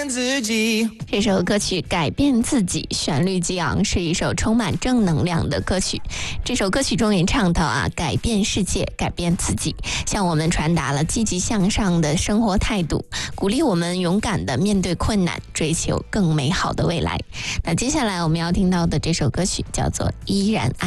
变自己。 这首歌曲《改变自己》旋律激昂，是一首充满正能量的歌曲。这首歌曲中也倡导改变世界，改变自己，向我们传达了积极向上的生活态度，鼓励我们勇敢地面对困难，追求更美好的未来。那接下来我们要听到的这首歌曲叫做《依然爱》。